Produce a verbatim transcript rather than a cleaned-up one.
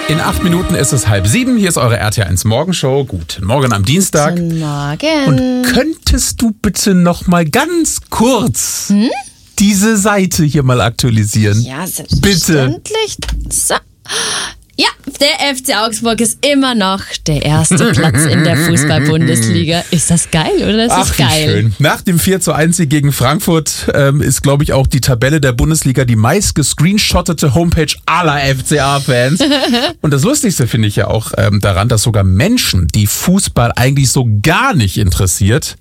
In acht Minuten ist es halb sieben. Hier ist eure R T eins Morgenshow. Guten Morgen am Dienstag. Guten Morgen. Und könntest du bitte noch mal ganz kurz hm? diese Seite hier mal aktualisieren? Ja, selbstverständlich. Bitte. So. Ja, der F C Augsburg ist immer noch der erste Platz in der Fußball-Bundesliga. Ist das geil, oder? Das Ach, ist geil. Wie schön. Nach dem vier zu eins Sieg gegen Frankfurt ähm, ist, glaube ich, auch die Tabelle der Bundesliga die meist gescreenshottete Homepage aller F C A-Fans. Und das Lustigste finde ich ja auch ähm, daran, dass sogar Menschen, die Fußball eigentlich so gar nicht interessiert,